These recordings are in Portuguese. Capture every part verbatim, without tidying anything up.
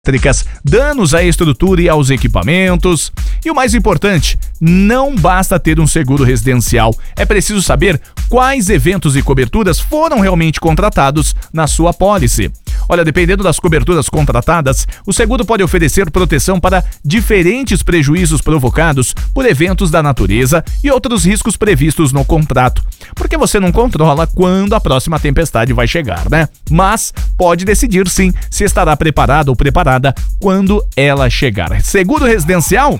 elétricas, danos à estrutura e aos equipamentos. E o mais importante, não basta ter um seguro residencial, é preciso saber quais eventos e coberturas foram realmente contratados na sua pólice. Olha, dependendo das coberturas contratadas, o seguro pode oferecer proteção para diferentes prejuízos provocados por eventos da natureza e outros riscos previstos no contrato. Porque você não controla quando a próxima tempestade vai chegar, né? Mas pode decidir sim se estará preparado ou preparada quando ela chegar. Seguro residencial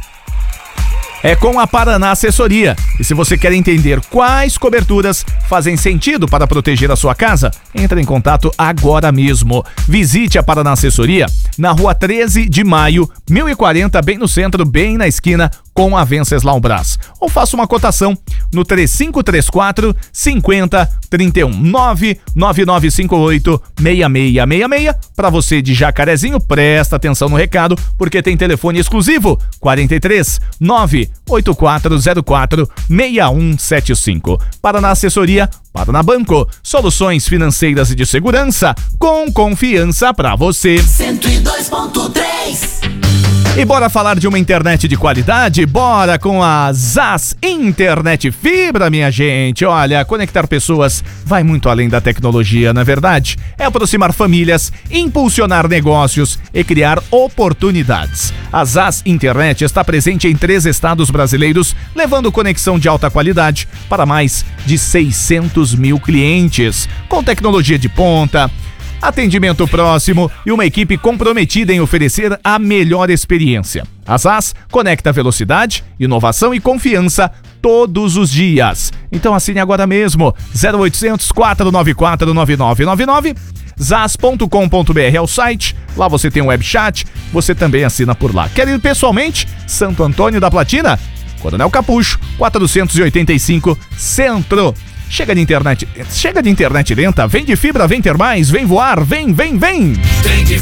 é com a Paraná Assessoria. E se você quer entender quais coberturas fazem sentido para proteger a sua casa, entre em contato agora mesmo. Visite a Paraná Assessoria na rua treze de maio, mil e quarenta, bem no centro, bem na esquina com a Venceslau Braz. Ou faça uma cotação no três cinco três quatro, cinco zero, três um, nove nove nove cinco oito, seis seis seis seis. Para você de Jacarezinho, presta atenção no recado, porque tem telefone exclusivo quarenta e três, nove oito quatro zero quatro, seis um sete cinco. Paraná Assessoria, Paraná Banco, soluções financeiras e de segurança com confiança para você. cento e dois ponto três. E bora falar de uma internet de qualidade? Bora com a Zaz Internet Fibra, minha gente. Olha, conectar pessoas vai muito além da tecnologia, não é verdade? É aproximar famílias, impulsionar negócios e criar oportunidades. A Zaz Internet está presente em três estados brasileiros, levando conexão de alta qualidade para mais de seiscentos mil clientes, com tecnologia de ponta, atendimento próximo e uma equipe comprometida em oferecer a melhor experiência. A Zaz conecta velocidade, inovação e confiança todos os dias. Então assine agora mesmo, zero oitocentos, quatro nove quatro, nove nove nove nove. zaz ponto com ponto br é o site, lá você tem um web chat, você também assina por lá. Quer ir pessoalmente? Santo Antônio da Platina, Coronel Capucho, quatrocentos e oitenta e cinco, Centro. Chega de internet, chega de internet lenta, vem de fibra, vem ter mais, vem voar, vem, vem, vem! Vem de